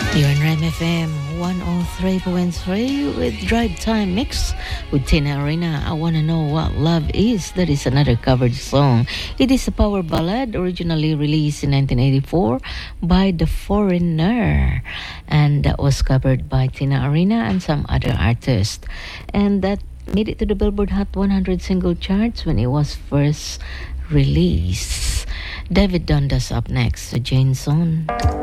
You're in Ram FM 103.3 with Drive Time Mix with Tina Arena. I Wanna Know What Love Is. That is another covered song. It is a power ballad originally released in 1984 by The Foreigner. And that was covered by Tina Arena and some other artists. And that made it to the Billboard Hot 100 single charts when it was first released. David Dundas up next to Jane Son.